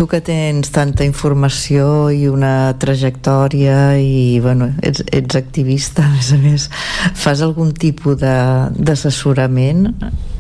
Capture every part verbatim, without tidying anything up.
tu que tens tanta informació i una trajectòria i, bueno, ets, ets activista, a més a més, fas algun tipus de, d'assessorament?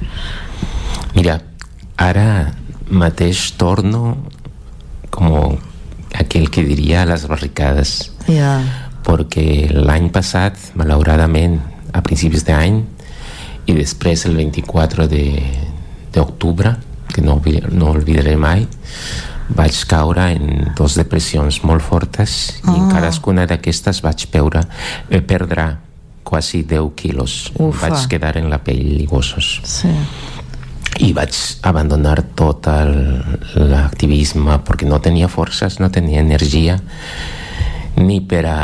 Mira, ara mateix torno com aquell que diria a les barricades. Ja. Yeah. Perquè l'any passat, malauradament, a principis d'any, i després el vint-i-quatre d'octubre, que no, no oblidaré mai, vaig caure en dos depressions molt fortes oh. i en cadascuna d'aquestes vaig peure, eh, perdre quasi deu quilos. Ufa. Vaig quedar en la pell i gossos. Sí. I vaig abandonar tot l'activisme perquè no tenia forces, no tenia energia ni per a...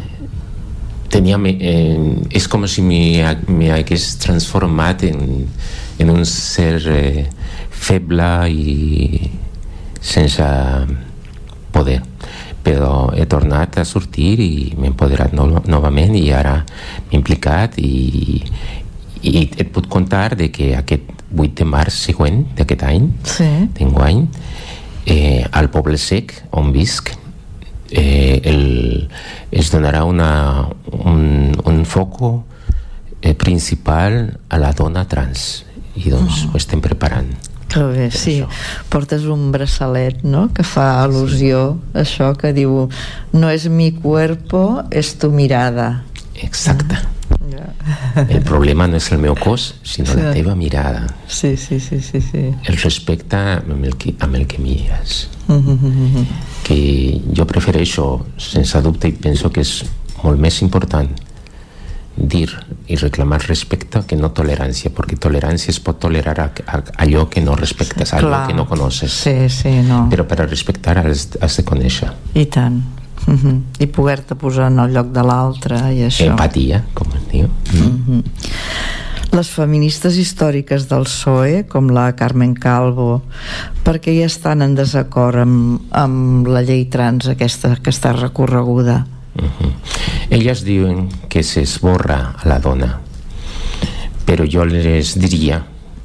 Tenia, eh, és com si m'hi hagués transformat en, en un ser eh, feble i sense poder. Però he tornat a sortir i m'he empoderat no, novament i ara m'he implicat i, i et puc contar de que aquest vuit de març següent d'aquest any, sí. d'enguany, eh, al Poble Sec, on visc, eh, el, es donarà una, un, un foco eh, principal a la dona trans i doncs oh. ho estem preparant. Que bé, sí, això. Portes un braçalet, no?, que fa al·lusió a això, que diu no és mi cuerpo, és tu mirada. Exacte. Yeah. El problema no és el meu cos, sinó sí. la teva mirada. Sí, sí, sí, sí, sí. El respecte amb el que, amb el que mires. Mm-hmm. Que jo prefereixo, sense dubte, i penso que és molt més important dir i reclamar respecte que no tolerància, perquè tolerància es pot tolerar a, a, allò que no respectes, sí, allò clar. Que no coneixes. Sí, sí, no. Però per a respectar has, has de conèixer. I tant. Uh-huh. I poder-te posar en el lloc de l'altre i això. Empatia, com es diu. Uh-huh. Les feministes històriques del P S O E, com la Carmen Calvo, perquè ja estan en desacord amb, amb la llei trans aquesta que està recorreguda. Uh-huh. Elles diuen que s'esborra a la dona, però jo les diria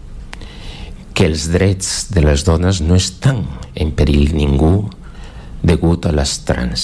que els drets de les dones no estan en perill ningú degut a les trans.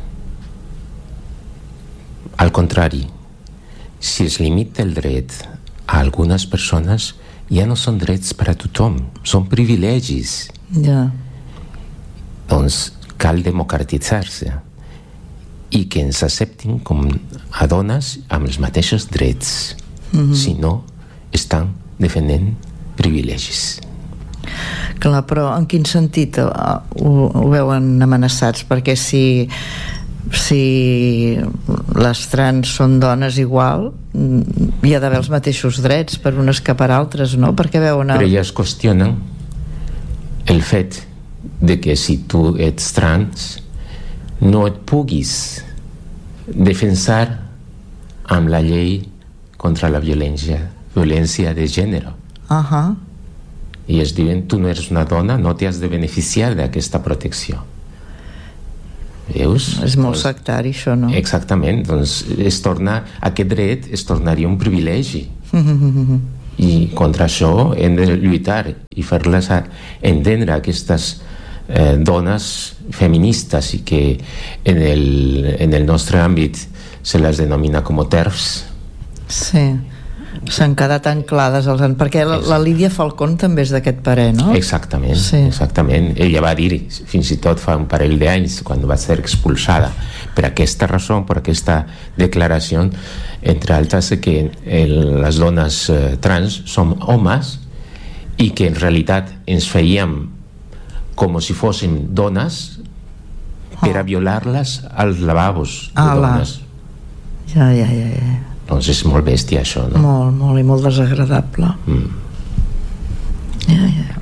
Al contrari, si es limita el dret a algunes persones, ja no són drets per a tothom, són privilegis. Ja. Doncs cal democratitzar-se i que ens acceptin com a dones amb els mateixos drets. Mm-hmm. Si no, estan defendent privilegis. Clar, però en quin sentit ho, ho veuen amenaçats? Perquè si, si les trans són dones igual, hi ha d'haver els mateixos drets per unes que per altres, no? Perquè veuen... El... Però elles qüestionen el fet de que si tu ets trans no et puguis defensar amb la llei contra la violència, violència de gènere. Uh-huh. I es diuen, tu no eres una dona, no t'has de beneficiar d'aquesta protecció. Veus? És molt doncs, sectari, això, no? Exactament, doncs es torna, aquest dret es tornaria un privilegi. Mm-hmm. I contra això hem de lluitar i fer-les entendre aquestes eh, dones feministes i que en el, en el nostre àmbit se les denomina com TERFs. Sí. S'han quedat anclades als... perquè la, la Lídia Falcón també és d'aquest parer, no? Exactament, sí. exactament. Ella va dir, fins i tot fa un parell d'anys, quan va ser expulsada per aquesta raó, per aquesta declaració, entre altres, que el, les dones eh, trans som homes i que en realitat ens fèiem com si fóssim dones per a violar-les als lavabos de ah, dones. Ja, ja, ja, ja. Doncs és molt bèstia, això, no? Molt, molt, i molt desagradable. Mm. Ja, ja.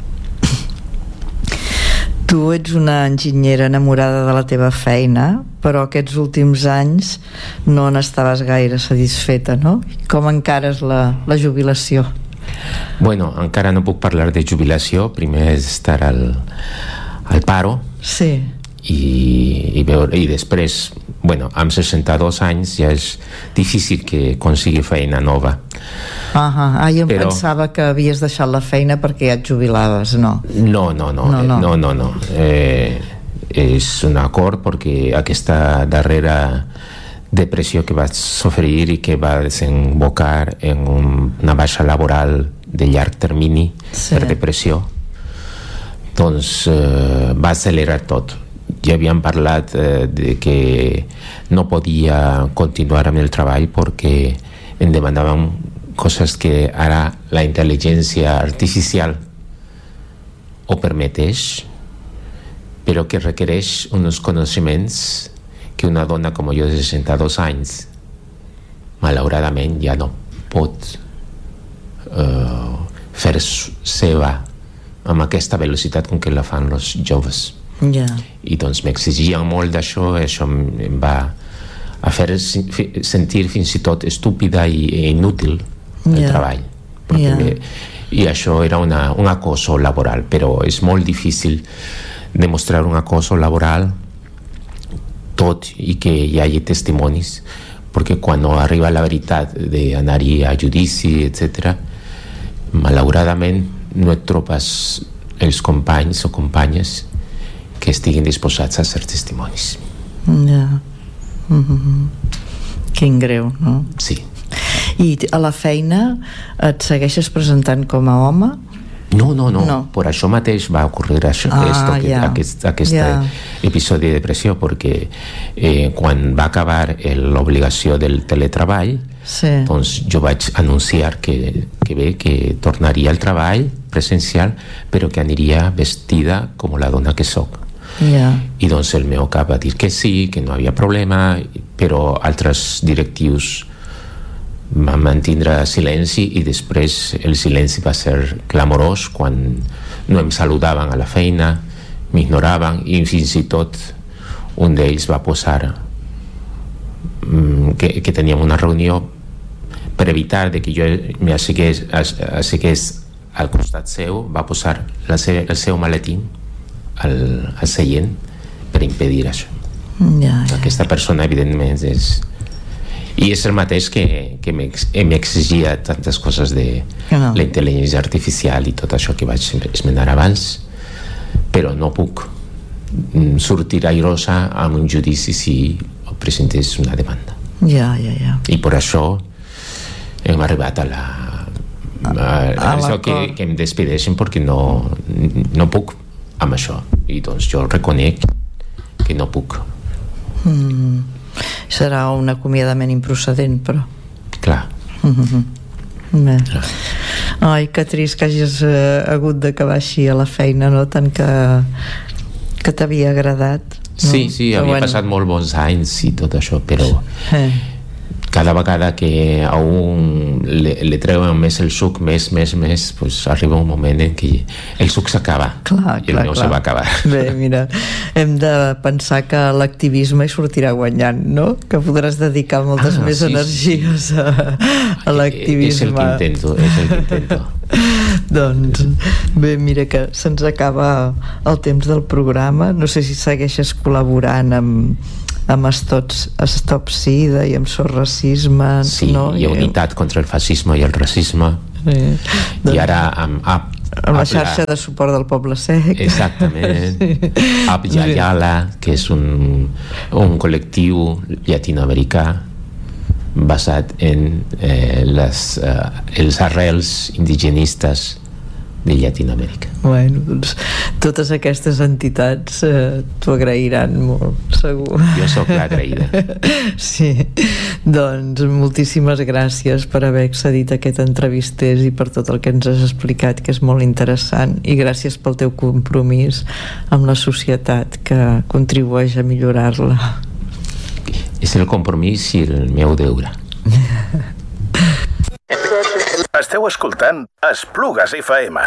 Tu ets una enginyera enamorada de la teva feina, però aquests últims anys no n'estaves gaire satisfeta, no? Com encares la, la jubilació? Bueno, encara no puc parlar de jubilació. Primer és estar al, al paro. Sí. i, i, veure, i després, bueno, amb seixanta-dos anys ja és difícil que consigui feina nova. Ah, ah, jo Però... pensava que havies deixat la feina perquè ja et jubilaves, no? No, no, no, no, no, no, no, no. Eh, és un acord perquè aquesta darrera depressió que vaig sofrir i que va desembocar en una baixa laboral de llarg termini sí. per depressió, doncs eh, va accelerar tot. Ja havíem parlat eh, de que no podia continuar amb el treball perquè em demanaven coses que ara la intel·ligència artificial ho permeteix, però que requereix uns coneixements que una dona com jo de seixanta-dos anys malauradament ja no pot uh, fer seva amb aquesta velocitat com que la fan els joves. Yeah. I doncs m'exigien molt d'això, això em va a fer sentir fins i tot estúpida i, i inútil el yeah. treball. Yeah. Me, i això era una, un acoso laboral, però és molt difícil demostrar un acoso laboral tot i que hi hagi testimonis, perquè quan arriba la veritat d'anar-hi a judici, etcètera, malauradament no et trobes els companys o companyes que estiguin disposats a ser testimonis. Ja. Yeah. Mm-hmm. Quin greu, no? Sí. I a la feina et segueixes presentant com a home? No, no, no, no. Per això mateix va ocorrir això, ah, esto, que, yeah. aquest, aquest yeah. episodi de depressió, perquè eh, quan va acabar l'obligació del teletreball, sí. doncs jo vaig anunciar que, que bé, que tornaria al treball presencial, però que aniria vestida com la dona que soc. Yeah. I doncs el meu cap va dir que sí, que no havia problema, però altres directius van mantindre silenci i després el silenci va ser clamorós quan no em saludaven a la feina, m'ignoraven i fins i tot un d'ells va posar mm, que, que teníem una reunió per evitar de que jo m'assegués al costat seu, va posar la se, el seu maletín al, al seient per impedir això. Ja, ja. Aquesta persona evidentment és i és el mateix que, que m'exigia tantes coses de no. la intel·ligència artificial i tot això que vaig esmenar abans, però no puc sortir airosa amb un judici si presentés una demanda. Ja, ja, ja. I per això hem arribat a la a, a, a això que, que em despedeixen perquè no, no puc amb això, i doncs jo reconec que no puc. Mm. Serà un acomiadament improcedent, però clar. Mm-hmm. Bé. Clar. Ai, que trist que hagis eh, hagut d'acabar així a la feina, no? Tant que que t'havia agradat, no? Sí, sí, però havia bueno. passat molt bons anys i tot això, però eh. cada vegada que a un le, le treuen més el suc, més, més, més, pues arriba un moment en què el suc s'acaba i clar, el meu clar. se va acabar. Bé, mira, hem de pensar que l'activisme hi sortirà guanyant, no? Que podràs dedicar moltes ah, més sí, energies sí. a, a l'activisme. És el que intento, és el que intento. Doncs bé, mira que se'ns acaba el temps del programa. No sé si segueixes col·laborant amb amb Stops, Stop Sida i amb Sos Racisme, sí, no? I Unitat contra el Fascisme i el Racisme, sí. I doncs, ara amb Ab, amb la xarxa de suport del poble sec, exactament, sí. Ab Yayala, que és un, un col·lectiu llatinoamericà basat en eh, les, eh, els arrels indigenistes de Llatinoamèrica. Bueno, doncs totes aquestes entitats eh, t'ho agrairan molt, segur. Jo sóc l'agraïda. Sí, doncs moltíssimes gràcies per haver accedit a aquest entrevisters i per tot el que ens has explicat, que és molt interessant, i gràcies pel teu compromís amb la societat, que contribueix a millorar-la. És el compromís i el meu deure. Esteu escoltant Esplugues F M.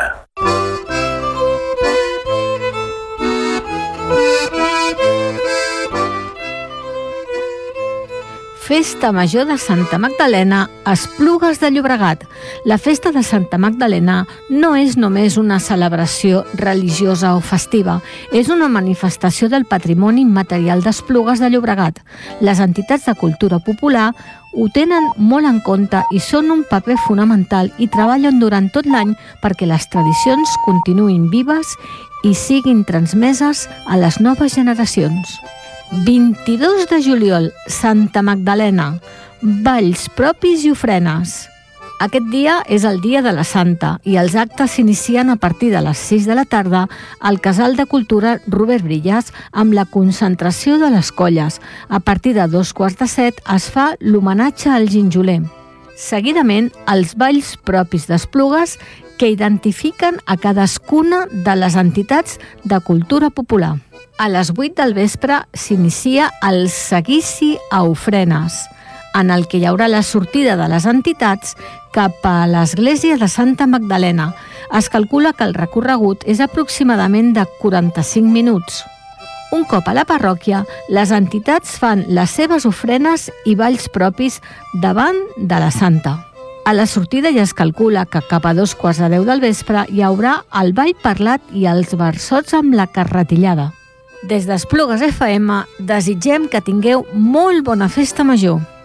Festa Major de Santa Magdalena a Esplugues de Llobregat. La festa de Santa Magdalena no és només una celebració religiosa o festiva, és una manifestació del patrimoni immaterial d'Esplugues de Llobregat. Les entitats de cultura popular ho tenen molt en compte i són un paper fonamental i treballen durant tot l'any perquè les tradicions continuïn vives i siguin transmeses a les noves generacions. vint-i-dos de juliol, Santa Magdalena, balls propis i ofrenes. Aquest dia és el dia de la Santa i els actes s'inicien a partir de les sis de la tarda al Casal de Cultura Robert Brillas amb la concentració de les colles. A partir de dos quarts de set es fa l'homenatge al ginjoler. Seguidament, els balls propis d'Esplugues que identifiquen a cadascuna de les entitats de cultura popular. A les vuit del vespre s'inicia el seguici a ofrenes, en el que hi haurà la sortida de les entitats cap a l'església de Santa Magdalena. Es calcula que el recorregut és aproximadament de quaranta-cinc minuts. Un cop a la parròquia, les entitats fan les seves ofrenes i balls propis davant de la Santa. A la sortida ja es calcula que cap a dos quarts de deu del vespre hi haurà el ball parlat i els versots amb la carretillada. Des d'Esplugues F M desitgem que tingueu molt bona festa major.